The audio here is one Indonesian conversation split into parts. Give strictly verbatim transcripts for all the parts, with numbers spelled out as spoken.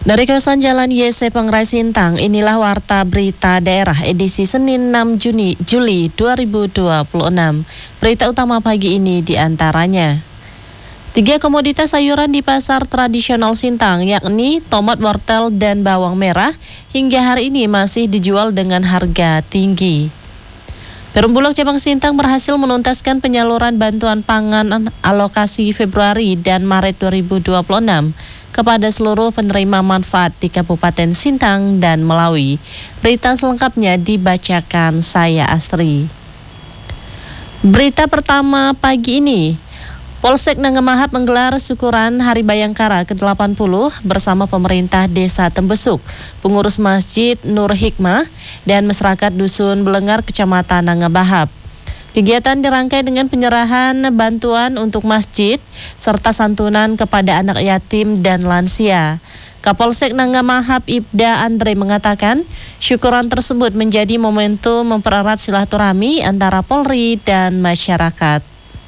Dari kawasan Jalan Y C Pengrai Sintang, inilah Warta Berita Daerah edisi Senin enam Juli dua ribu dua puluh enam. Berita utama pagi ini diantaranya. Tiga komoditas sayuran di pasar tradisional Sintang, yakni tomat, wortel, dan bawang merah, hingga hari ini masih dijual dengan harga tinggi. Perum Bulog Cabang Sintang berhasil menuntaskan penyaluran bantuan pangan alokasi Februari dan Maret dua ribu dua puluh enam kepada seluruh penerima manfaat di Kabupaten Sintang dan Melawi. Berita selengkapnya dibacakan saya Asri. Berita pertama pagi ini, Polsek Nanggamahat menggelar syukuran Hari Bayangkara ke delapan puluh bersama pemerintah Desa Tembesuk, pengurus Masjid Nur Hikmah, dan masyarakat Dusun Belengar, Kecamatan Nanggamahat. Kegiatan dirangkai dengan penyerahan bantuan untuk masjid serta santunan kepada anak yatim dan lansia. Kapolsek Nanggamahat Ibda Andre mengatakan, syukuran tersebut menjadi momentum mempererat silaturahmi antara Polri dan masyarakat.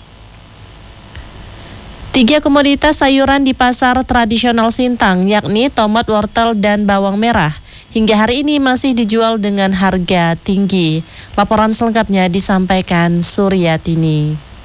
Tiga komoditas sayuran di pasar tradisional Sintang, yakni tomat, wortel, dan bawang merah, hingga hari ini masih dijual dengan harga tinggi. Laporan selengkapnya disampaikan Suryatini.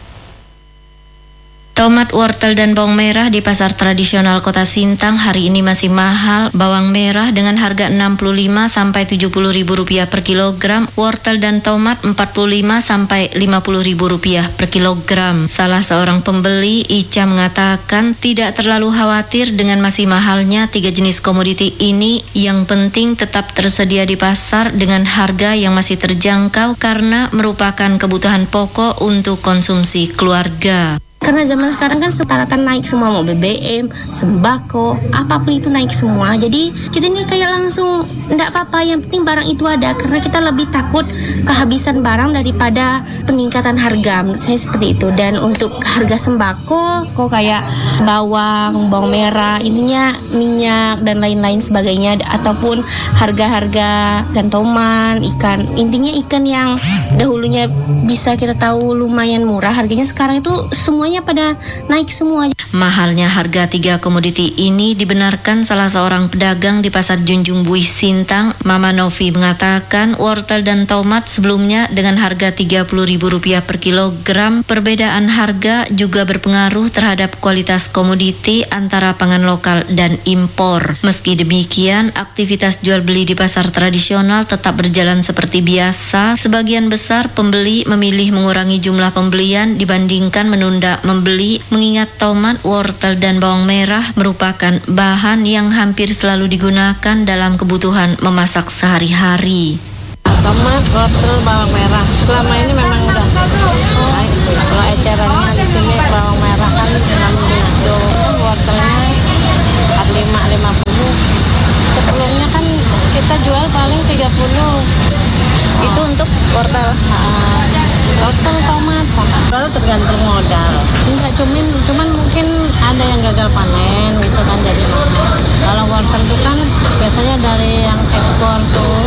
Tomat, wortel, dan bawang merah di pasar tradisional Kota Sintang hari ini masih mahal. Bawang merah dengan harga enam puluh lima sampai tujuh puluh ribu rupiah per kilogram, wortel dan tomat empat puluh lima sampai lima puluh ribu rupiah per kilogram. Salah seorang pembeli, Ica, mengatakan tidak terlalu khawatir dengan masih mahalnya tiga jenis komoditi ini. Yang penting tetap tersedia di pasar dengan harga yang masih terjangkau karena merupakan kebutuhan pokok untuk konsumsi keluarga. Karena zaman sekarang kan rata-rata naik semua, mau B B M, sembako, apapun itu naik semua. Jadi kita ini kayak langsung enggak apa-apa, yang penting barang itu ada. Karena kita lebih takut kehabisan barang daripada peningkatan harga. Menurut saya seperti itu. Dan untuk harga sembako, kok kayak bawang, bawang merah, ininya minyak dan lain-lain sebagainya. Ataupun harga-harga ikan toman, ikan, intinya ikan yang dahulunya bisa kita tahu lumayan murah, harganya sekarang itu semuanya pada naik semua. Mahalnya harga tiga komoditi ini dibenarkan salah seorang pedagang di Pasar Junjung Buih Sintang. Mama Novi mengatakan wortel dan tomat sebelumnya dengan harga tiga puluh ribu rupiah per kilogram. Perbedaan harga juga berpengaruh terhadap kualitas komoditi antara pangan lokal dan impor. Meski demikian, aktivitas jual beli di pasar tradisional tetap berjalan seperti biasa. Sebagian besar pembeli memilih mengurangi jumlah pembelian dibandingkan menunda membeli, mengingat tomat, wortel, dan bawang merah merupakan bahan yang hampir selalu digunakan dalam kebutuhan memasak sehari-hari. Tomat, wortel, bawang merah selama ini memang udah naik. Kalau ecerannya di sini bawang merah kan enam puluh, wortelnya empat puluh lima, lima puluh. Sebelumnya kan kita jual paling tiga puluh. Itu untuk wortel? Nah, wortel, tomat, kalau tergantung modal. Enggak cuman, cuman mungkin ada yang gagal panen gitu kan jadi mahal. Kalau wortel itu kan biasanya dari yang ekspor tuh,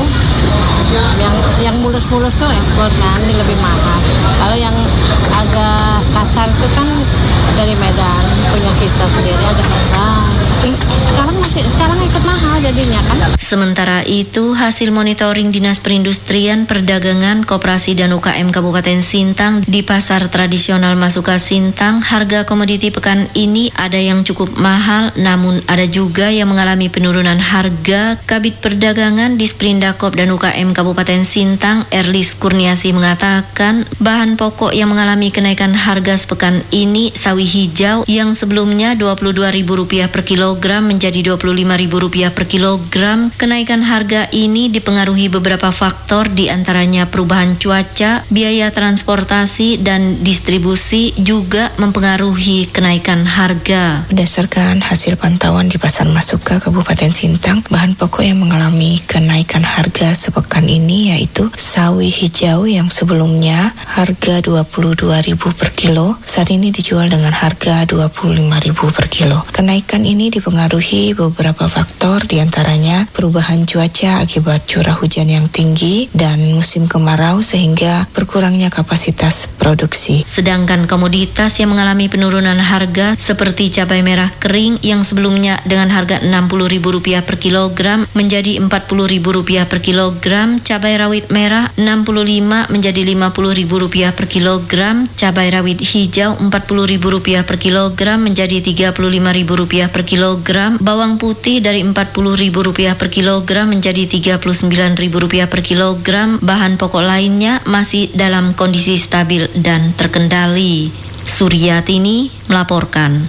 yang yang mulus-mulus tuh ekspor kan, ini lebih mahal. Kalau yang agak kasar tuh kan dari Medan, punya kita sendiri agak murah. Sekarang masih sekarang ikut mahal jadinya kan. Sementara itu, hasil monitoring Dinas Perindustrian, Perdagangan, Koperasi dan U K M Kabupaten Sintang di pasar tradisional Masuka Sintang, harga komoditi pekan ini ada yang cukup mahal, namun ada juga yang mengalami penurunan harga. Kabid Perdagangan Disprindakop dan U K M Kabupaten Sintang, Erlis Kurniasi mengatakan, bahan pokok yang mengalami kenaikan harga sepekan ini sawi hijau yang sebelumnya dua puluh dua ribu rupiah per kilogram menjadi dua puluh lima ribu rupiah per kilogram. Kenaikan harga ini dipengaruhi beberapa faktor, diantaranya perubahan cuaca, biaya transportasi, dan distribusi juga mempengaruhi kenaikan harga. Berdasarkan hasil pantauan di Pasar Masuka Kabupaten Sintang, bahan pokok yang mengalami kenaikan harga sepekan ini yaitu sawi hijau yang sebelumnya harga dua puluh dua ribu per kilo, saat ini dijual dengan harga dua puluh lima ribu per kilo. Kenaikan ini dipengaruhi beberapa beberapa faktor, diantaranya perubahan cuaca akibat curah hujan yang tinggi dan musim kemarau sehingga berkurangnya kapasitas produksi. Sedangkan komoditas yang mengalami penurunan harga seperti cabai merah kering yang sebelumnya dengan harga enam puluh ribu rupiah per kilogram menjadi empat puluh ribu rupiah per kilogram, cabai rawit merah enam puluh lima menjadi lima puluh ribu rupiah per kilogram, cabai rawit hijau empat puluh ribu rupiah per kilogram menjadi tiga puluh lima ribu rupiah per kilogram, bawang putih dari empat puluh ribu rupiah per kilogram menjadi tiga puluh sembilan ribu rupiah per kilogram, bahan pokok lainnya masih dalam kondisi stabil dan terkendali. Suryatini melaporkan.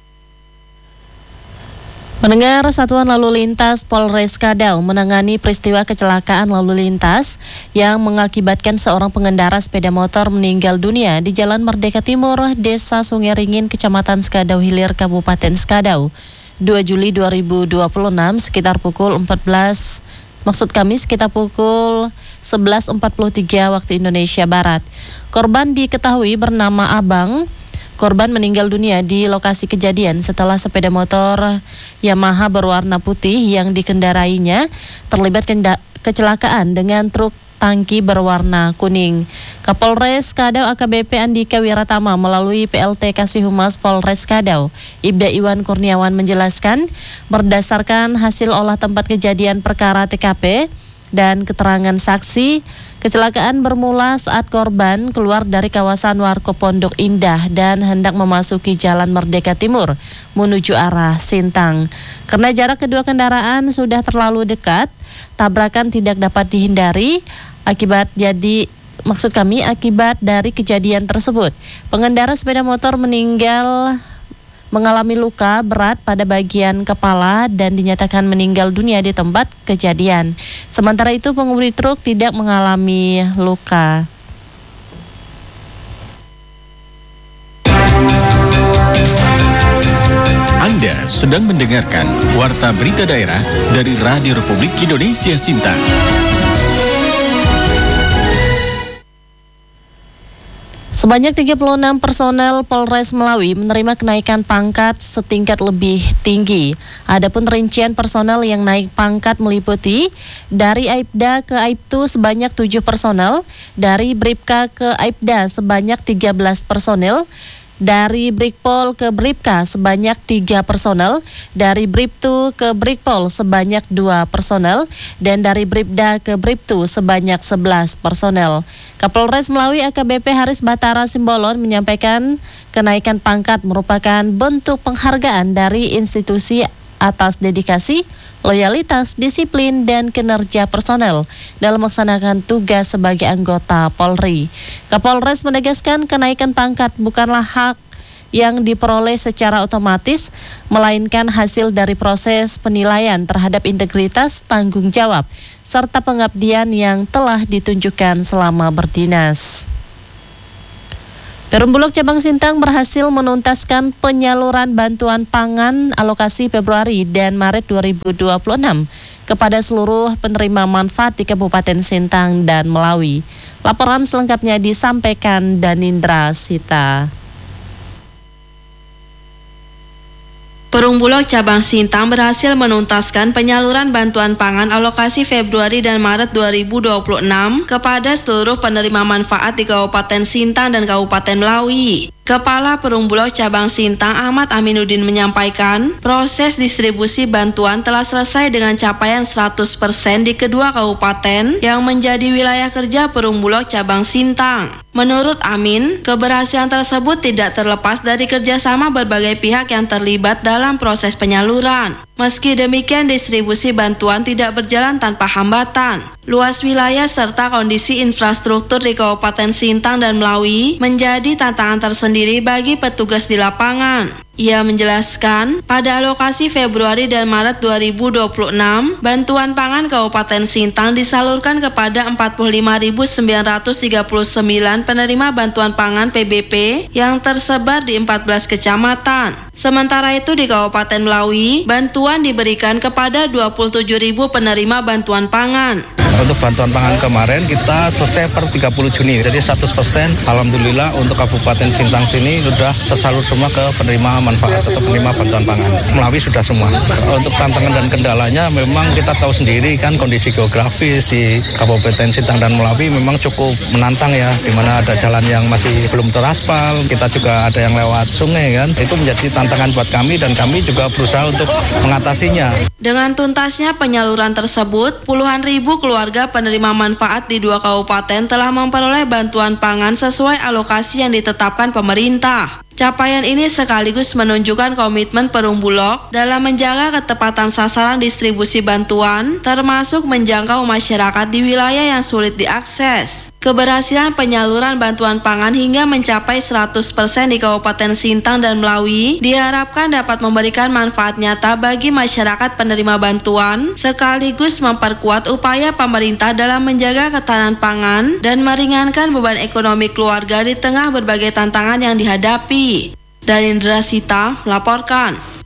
Mendengar Satuan Lalu Lintas Polres Skadau menangani peristiwa kecelakaan lalu lintas yang mengakibatkan seorang pengendara sepeda motor meninggal dunia di Jalan Merdeka Timur, Desa Sungai Ringin, Kecamatan Skadau Hilir, Kabupaten Skadau, dua Juli dua ribu dua puluh enam sekitar pukul empat belas, maksud kami sekitar pukul sebelas empat puluh tiga waktu Indonesia Barat. Korban diketahui bernama Abang. Korban meninggal dunia di lokasi kejadian setelah sepeda motor Yamaha berwarna putih yang dikendarainya terlibat kenda- kecelakaan dengan truk tangki berwarna kuning. Kapolres Skadau A K B P Andika Wiratama melalui P L T Kasih Humas Polres Skadau, Ibda Iwan Kurniawan menjelaskan, berdasarkan hasil olah tempat kejadian perkara T K P dan keterangan saksi, kecelakaan bermula saat korban keluar dari kawasan Warkop Pondok Indah dan hendak memasuki Jalan Merdeka Timur menuju arah Sintang. Karena jarak kedua kendaraan sudah terlalu dekat, tabrakan tidak dapat dihindari. Akibat jadi maksud kami akibat dari kejadian tersebut, pengendara sepeda motor meninggal mengalami luka berat pada bagian kepala dan dinyatakan meninggal dunia di tempat kejadian. Sementara itu pengemudi truk tidak mengalami luka. Anda sedang mendengarkan Warta Berita Daerah dari Radio Republik Indonesia Sintang. Sebanyak tiga puluh enam personel Polres Melawi menerima kenaikan pangkat setingkat lebih tinggi. Adapun rincian personel yang naik pangkat meliputi dari Aibda ke Aibtu sebanyak tujuh personel, dari Bribka ke Aibda sebanyak tiga belas personel, dari Brikpol ke Bribka sebanyak tiga personel, dari Bribtu ke Brikpol sebanyak dua personel, dan dari Bribda ke Bribtu sebanyak sebelas personel. Kapolres Melawi A K B P Haris Batara Simbolon menyampaikan kenaikan pangkat merupakan bentuk penghargaan dari institusi atas dedikasi, loyalitas, disiplin, dan kinerja personel dalam melaksanakan tugas sebagai anggota Polri. Kapolres menegaskan kenaikan pangkat bukanlah hak yang diperoleh secara otomatis, melainkan hasil dari proses penilaian terhadap integritas, tanggung jawab, serta pengabdian yang telah ditunjukkan selama berdinas. Perum Bulog Cabang Sintang berhasil menuntaskan penyaluran bantuan pangan alokasi Februari dan Maret dua ribu dua puluh enam kepada seluruh penerima manfaat di Kabupaten Sintang dan Melawi. Laporan selengkapnya disampaikan Danindra Sita. Perum Bulog Cabang Sintang berhasil menuntaskan penyaluran bantuan pangan alokasi Februari dan Maret dua ribu dua puluh enam kepada seluruh penerima manfaat di Kabupaten Sintang dan Kabupaten Melawi. Kepala Perum Bulog Cabang Sintang Ahmad Aminuddin menyampaikan, proses distribusi bantuan telah selesai dengan capaian seratus persen di kedua kabupaten yang menjadi wilayah kerja Perum Bulog Cabang Sintang. Menurut Amin, keberhasilan tersebut tidak terlepas dari kerjasama berbagai pihak yang terlibat dalam proses penyaluran. Meski demikian, distribusi bantuan tidak berjalan tanpa hambatan. Luas wilayah serta kondisi infrastruktur di Kabupaten Sintang dan Melawi menjadi tantangan tersendiri bagi petugas di lapangan. Ia menjelaskan, pada alokasi Februari dan Maret dua ribu dua puluh enam, bantuan pangan Kabupaten Sintang disalurkan kepada empat puluh lima ribu sembilan ratus tiga puluh sembilan penerima bantuan pangan P B P yang tersebar di empat belas kecamatan. Sementara itu di Kabupaten Melawi, bantuan diberikan kepada dua puluh tujuh ribu penerima bantuan pangan. Untuk bantuan pangan kemarin kita selesai per tiga puluh Juni. Jadi seratus persen alhamdulillah untuk Kabupaten Sintang sini sudah tersalur semua ke penerima manfaat atau penerima bantuan pangan. Melawi sudah semua. Untuk tantangan dan kendalanya memang kita tahu sendiri kan kondisi geografis di Kabupaten Sintang dan Melawi memang cukup menantang ya, di mana ada jalan yang masih belum teraspal, kita juga ada yang lewat sungai kan. Itu menjadi tantangan buat kami dan kami juga berusaha untuk mengatasinya. Dengan tuntasnya penyaluran tersebut, puluhan ribu keluarga penerima manfaat di dua kabupaten telah memperoleh bantuan pangan sesuai alokasi yang ditetapkan pemerintah. Capaian ini sekaligus menunjukkan komitmen Perum Bulog dalam menjaga ketepatan sasaran distribusi bantuan, termasuk menjangkau masyarakat di wilayah yang sulit diakses. Keberhasilan penyaluran bantuan pangan hingga mencapai seratus persen di Kabupaten Sintang dan Melawi diharapkan dapat memberikan manfaat nyata bagi masyarakat penerima bantuan, sekaligus memperkuat upaya pemerintah dalam menjaga ketahanan pangan dan meringankan beban ekonomi keluarga di tengah berbagai tantangan yang dihadapi. Darindra Sita melaporkan.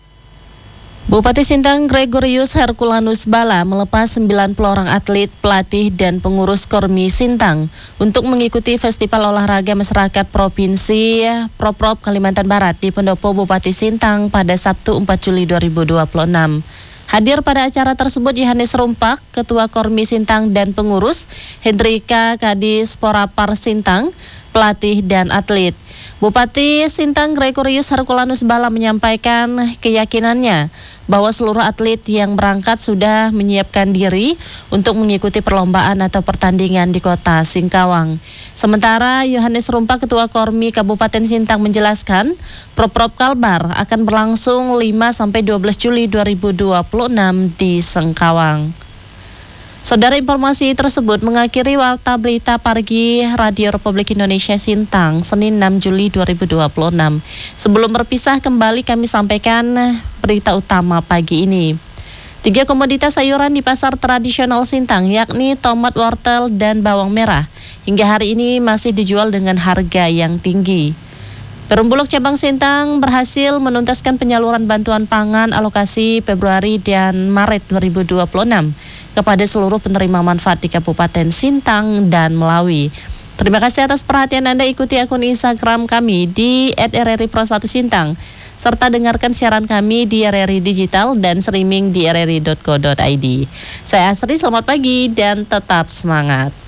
Bupati Sintang Gregorius Herculanus Bala melepas sembilan puluh orang atlet, pelatih, dan pengurus Kormi Sintang untuk mengikuti Festival Olahraga Masyarakat Provinsi Proprop Kalimantan Barat di Pendopo Bupati Sintang pada Sabtu empat Juli dua ribu dua puluh enam. Hadir pada acara tersebut Yohanes Rumpak, Ketua Kormi Sintang dan pengurus, Hendrika Kadis Porapar Sintang, pelatih dan atlet. Bupati Sintang Gregorius Herculanus Bala menyampaikan keyakinannya bahwa seluruh atlet yang berangkat sudah menyiapkan diri untuk mengikuti perlombaan atau pertandingan di kota Singkawang. Sementara Yohanes Rumpak, Ketua Kormi Kabupaten Sintang menjelaskan, Proprop Kalbar akan berlangsung lima sampai dua belas Juli dua ribu dua puluh enam di Singkawang. Saudara, informasi tersebut mengakhiri Warta Berita Pagi Radio Republik Indonesia Sintang, Senin enam Juli dua ribu dua puluh enam. Sebelum berpisah kembali kami sampaikan berita utama pagi ini. Tiga komoditas sayuran di pasar tradisional Sintang, yakni tomat, wortel, dan bawang merah, hingga hari ini masih dijual dengan harga yang tinggi. Perum Bulog Cabang Sintang berhasil menuntaskan penyaluran bantuan pangan alokasi Februari dan Maret dua ribu dua puluh enam kepada seluruh penerima manfaat di Kabupaten Sintang dan Melawi. Terima kasih atas perhatian Anda. Ikuti akun Instagram kami di et r r i pro satu Sintang, serta dengarkan siaran kami di R R I Digital dan streaming di r r i dot co dot i d. Saya Asri, selamat pagi dan tetap semangat.